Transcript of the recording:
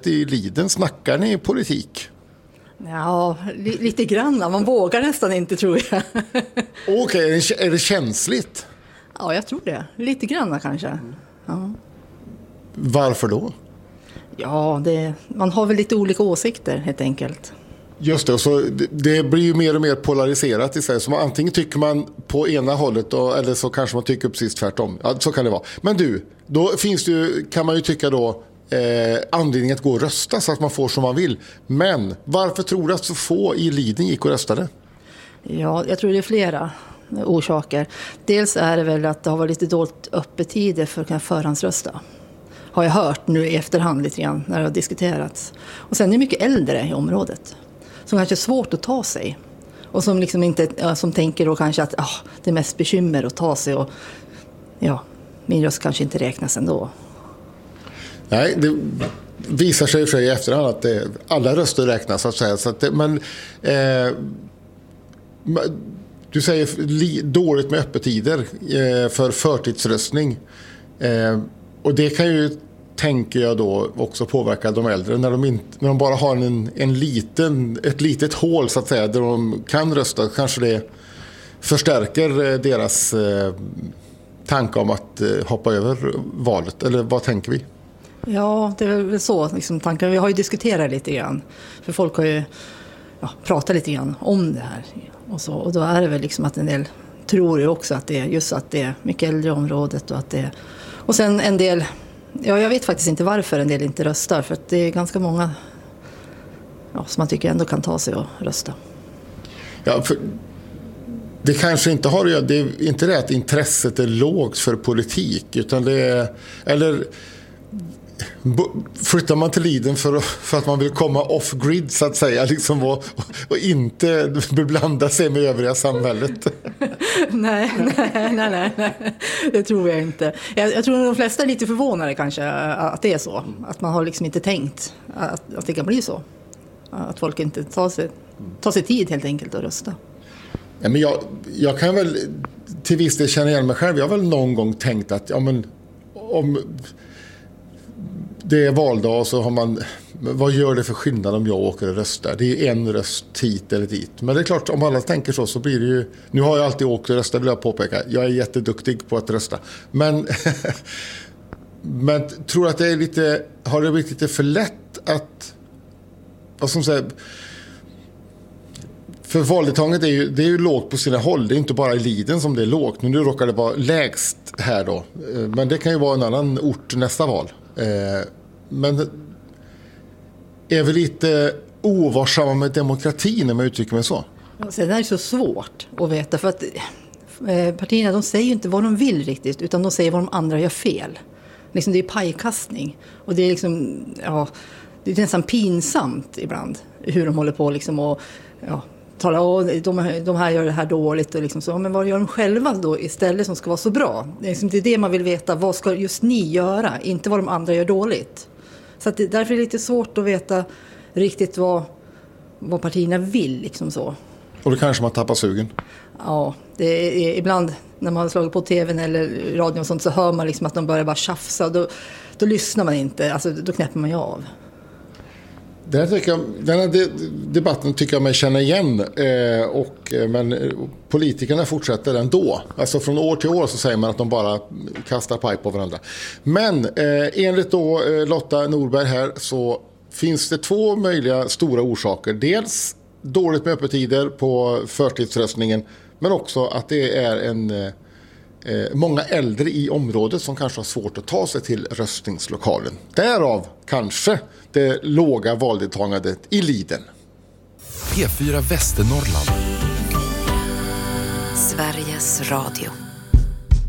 valet i Liden, snackar ni politik? Ja, lite grann. Man vågar nästan inte, tror jag. Okej, är det känsligt? Ja, jag tror det. Lite grann kanske. Ja. Varför då? Ja, man har väl lite olika åsikter helt enkelt. Just det, och så det blir ju mer och mer polariserat i sig. Så antingen tycker man på ena hållet eller så kanske man tycker precis tvärtom. Ja, så kan det vara. Men du, då finns det ju, kan man ju tycka då anledning att gå och rösta så att man får som man vill. Men varför tror du att så få i Liden gick och röstade? Ja, jag tror det är flera orsaker. Dels är det väl att det har varit lite dåligt öppettider för att kunna förhandsrösta. Har jag hört nu i efterhand lite grann när det har diskuterats. Och sen är det mycket äldre i området som kanske är svårt att ta sig. Och som liksom inte, som tänker då kanske att det är mest bekymmer att ta sig och min röst kanske inte räknas ändå. Nej, det visar sig i efterhand att alla röster räknas så att säga. Så att du säger dåligt med öppettider för förtidsröstning. Och det kan ju, tänker jag då, också påverka de äldre när de bara har ett litet hål så att säga där de kan rösta. Kanske det förstärker deras tanke om att hoppa över valet. Eller vad tänker vi? Ja, det är väl så liksom, tanken. Vi har ju diskuterat lite grann. För folk har ju pratat lite grann om det här. Och då är det väl liksom att en del tror ju också att det är just att det är mycket äldre i området. Och sen en del, jag vet faktiskt inte varför en del inte röstar. För att det är ganska många som man tycker ändå kan ta sig och rösta. Ja, för det kanske inte har det är inte det att intresset är lågt för politik, utan det är, eller flyttar man till Liden för att man vill komma off-grid så att säga liksom, och inte beblanda sig med övriga samhället. Nej, det tror jag inte. Jag tror att de flesta är lite förvånade kanske att det är så. Att man har liksom inte tänkt att det kan bli så. Att folk inte tar sig tid helt enkelt att rösta. Ja, men jag kan väl till viss del känna igen mig själv. Jag har väl någon gång tänkt att om det är valdag så har man, vad gör det för skillnad om jag åker och röstar? Det är ju en röst hit eller dit. Men det är klart, om alla tänker så blir det ju, nu har jag alltid åkt och röstat, vill jag påpeka. Jag är jätteduktig på att rösta. Men tror att det är lite, har det blivit lite för lätt att, vad som säger, för valdeltagandet det är ju lågt på sina håll. Det är inte bara i Liden som det är lågt. Men nu råkar det vara lägst här då. Men det kan ju vara en annan ort nästa val. Men är vi lite ovarsamma med demokratin när man uttrycker mig så? Alltså, det är så svårt att veta. För att partierna, de säger ju inte vad de vill riktigt. Utan de säger vad de andra gör fel. Liksom, det är pajkastning. Och det är liksom, det är nästan pinsamt ibland. Hur de håller på liksom och tala, de här gör det här dåligt och liksom så, men vad gör de själva då istället som ska vara så bra? Det är det man vill veta, vad ska just ni göra, inte vad de andra gör dåligt. Så att därför är det lite svårt att veta riktigt vad partierna vill liksom så. Och då kanske man tappar sugen. Ja, det är ibland när man slår på tvn eller radion och sånt så hör man liksom att de börjar bara tjafsa och då lyssnar man inte, alltså då knäpper man ju av. Den här debatten tycker jag mig känna igen, men politikerna fortsätter ändå. Alltså från år till år så säger man att de bara kastar pipe på varandra. Men enligt då Lotta Norberg här så finns det två möjliga stora orsaker. Dels dåligt med öppettider på förtidsröstningen, men också att det är många äldre i området som kanske har svårt att ta sig till röstningslokalen. Därav kanske det låga valdeltagandet i Liden. P4 Västernorrland. Sveriges Radio.